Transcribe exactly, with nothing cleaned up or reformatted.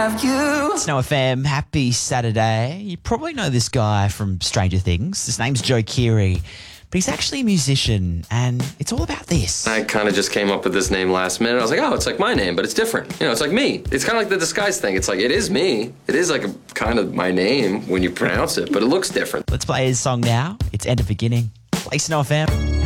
have you. Snow F M, happy Saturday. You probably know this guy from Stranger Things. His name's Joe Keery, but he's actually a musician, and it's all about this. I kind of just came up with this name last minute. I was like, oh, it's like my name, but it's different. You know, it's like me. It's kind of like the disguise thing. It's like, it is me. It is like a, kind of my name when you pronounce it, but it looks different. Let's play his song now. It's End of Beginning. Play Snow F M.